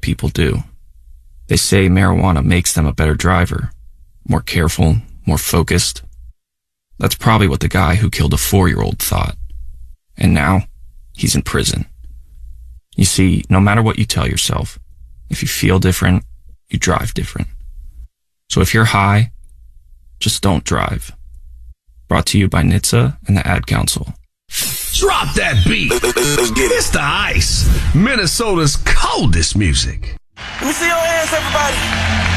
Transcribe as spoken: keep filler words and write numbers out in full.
people do. They say marijuana makes them a better driver, more careful, more focused. That's probably what the guy who killed a four-year-old thought. And now, he's in prison. You see, no matter what you tell yourself, if you feel different, you drive different. So if you're high, just don't drive. Brought to you by N H T S A and the Ad Council. Drop that beat. It's the Ice, Minnesota's coldest music. Let me see your hands, everybody.